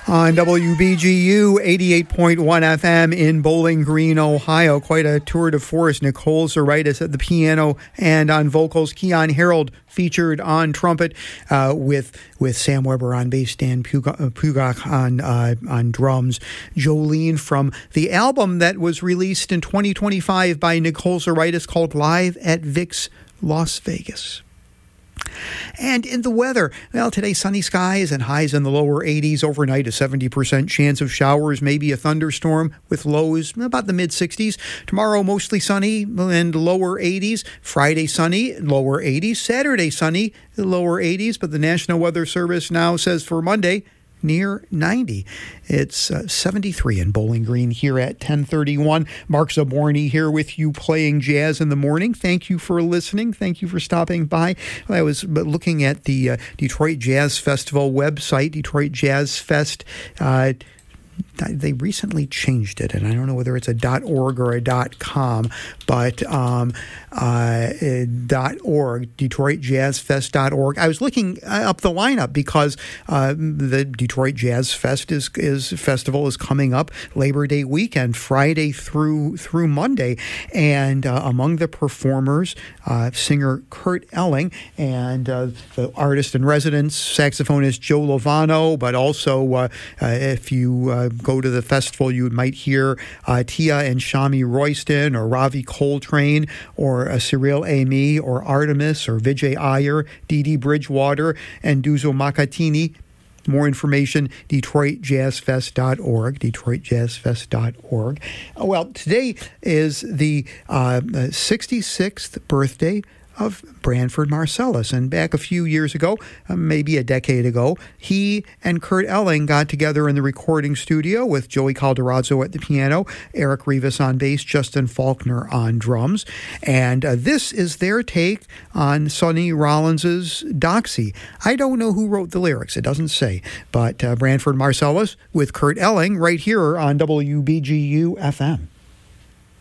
On WBGU 88.1 FM in Bowling Green, Ohio. Quite a tour de force. Nicole Zaritis at the piano and on vocals. Keon Harold featured on trumpet with Sam Weber on bass, Dan Pugach on drums. Jolene from the album that was released in 2025 by Nicole Zaritis called Live at Vic's Las Vegas. And in the weather, well, today sunny skies and highs in the lower 80s. Overnight, a 70% chance of showers, maybe a thunderstorm with lows about the mid-60s. Tomorrow, mostly sunny and lower 80s. Friday, sunny, lower 80s. Saturday, sunny, lower 80s. But the National Weather Service now says for Monday, near 90. It's 73 in Bowling Green here at 1031. Mark Zaborny here with you playing jazz in the morning. Thank you for listening. Thank you for stopping by. I was looking at the Detroit Jazz Festival website, Detroit Jazz Fest. They recently changed it, and I don't know whether it's a .org or a .com, but .org, DetroitJazzFest.org. I was looking up the lineup because the Detroit Jazz Fest festival is coming up Labor Day weekend, Friday through Monday, and among the performers, singer Kurt Elling and the artist in residence, saxophonist Joe Lovano, but also if you go to the festival, you might hear Tia and Shami Royston or Ravi Coltrane or Cyril Amy or Artemis or Vijay Iyer, Dee Bridgewater, and Duzo Makatini. More information, DetroitJazzFest.org, DetroitJazzFest.org. Well, today is the 66th birthday of Branford Marsalis. And back a few years ago, maybe a decade ago, he and Kurt Elling got together in the recording studio with Joey Calderazzo at the piano, Eric Rivas on bass, Justin Faulkner on drums. And this is their take on Sonny Rollins's Doxy. I don't know who wrote the lyrics. It doesn't say. But Branford Marsalis with Kurt Elling right here on WBGU FM.